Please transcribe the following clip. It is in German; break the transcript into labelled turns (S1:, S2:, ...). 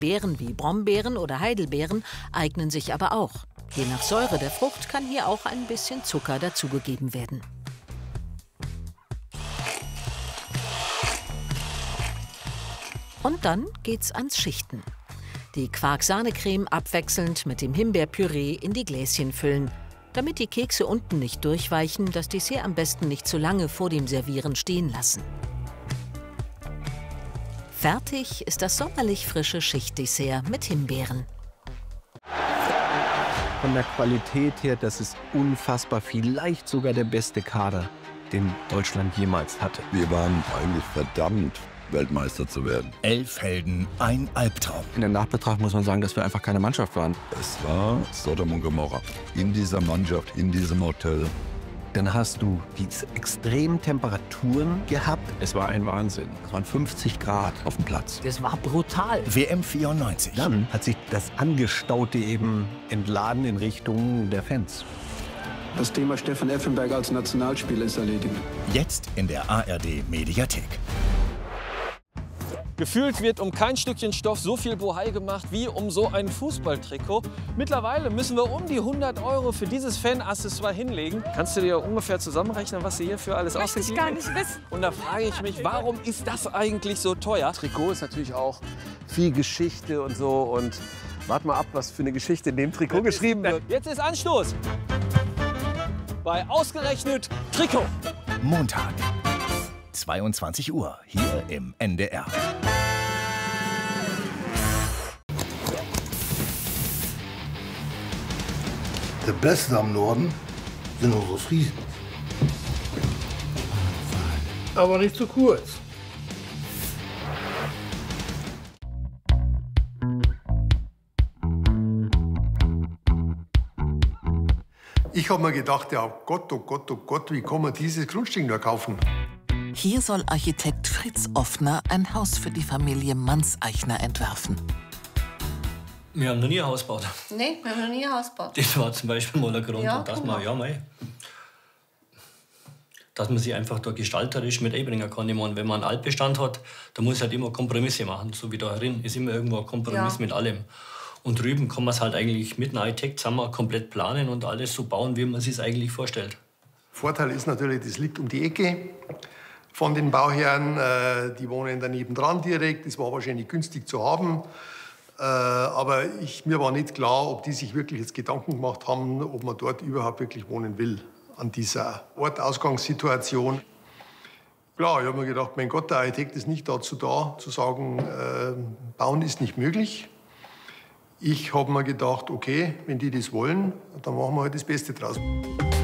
S1: Beeren wie Brombeeren oder Heidelbeeren eignen sich aber auch. Je nach Säure der Frucht kann hier auch ein bisschen Zucker dazugegeben werden. Und dann geht's ans Schichten. Die Quark-Sahne-Creme abwechselnd mit dem Himbeerpüree in die Gläschen füllen. Damit die Kekse unten nicht durchweichen, das Dessert am besten nicht zu lange vor dem Servieren stehen lassen. Fertig ist das sommerlich frische Schichtdessert mit Himbeeren.
S2: Von der Qualität her, das ist unfassbar, vielleicht sogar der beste Kader, den Deutschland jemals hatte.
S3: Wir waren eigentlich verdammt, Weltmeister zu werden.
S4: 11 Helden, ein Albtraum.
S2: In der Nachbetracht muss man sagen, dass wir einfach keine Mannschaft waren.
S3: Es war Sodom und Gomorra. In dieser Mannschaft, in diesem Hotel.
S2: Dann hast du diese extremen Temperaturen gehabt. Es war ein Wahnsinn. Es waren 50 Grad auf dem Platz. Das war brutal.
S4: WM 94.
S2: Dann hat sich das Angestaute eben entladen in Richtung der Fans.
S5: Das Thema Stefan Effenberg als Nationalspieler ist erledigt.
S4: Jetzt in der ARD Mediathek.
S6: Gefühlt wird um kein Stückchen Stoff so viel Bohai gemacht wie um so ein Fußballtrikot. Mittlerweile müssen wir um die 100 € für dieses Fan-Accessoire hinlegen. Kannst du dir ungefähr zusammenrechnen, was sie hierfür alles ausgegeben haben?
S7: Ich gar nicht wissen.
S6: Und da frage ich mich, warum ist das eigentlich so teuer?
S8: Trikot ist natürlich auch viel Geschichte und so. Und wart mal ab, was für eine Geschichte in dem Trikot geschrieben wird.
S6: Jetzt ist Anstoß bei Ausgerechnet Trikot.
S4: Montag, 22 Uhr, hier im NDR.
S9: Der Beste am Norden sind unsere Friesen. Aber nicht zu kurz. Ich habe mir gedacht, ja Gott, oh Gott, oh Gott, wie kann man dieses Grundstück nur kaufen?
S10: Hier soll Architekt Fritz Offner ein Haus für die Familie Mannseichner entwerfen.
S11: Wir haben noch nie ein Haus gebaut.
S7: Nee, wir haben noch nie ein Haus gebaut.
S11: Das war zum Beispiel mal der Grund,
S7: Ja,
S11: dass man sich einfach da gestalterisch mit einbringen kann. Ich meine, wenn man einen Altbestand hat, dann muss halt immer Kompromisse machen. So wie da drin ist immer irgendwo ein Kompromiss mit allem. Und drüben kann man es halt eigentlich mit einem Architekt zusammen komplett planen und alles so bauen, wie man sich es eigentlich vorstellt.
S9: Vorteil ist natürlich, das liegt um die Ecke von den Bauherren. Die wohnen daneben dran direkt. Das war wahrscheinlich günstig zu haben. Aber mir war nicht klar, ob die sich wirklich jetzt Gedanken gemacht haben, ob man dort überhaupt wirklich wohnen will, an dieser Ortausgangssituation. Klar, ich habe mir gedacht, mein Gott, der Architekt ist nicht dazu da, zu sagen, bauen ist nicht möglich. Ich habe mir gedacht, okay, wenn die das wollen, dann machen wir halt das Beste draus.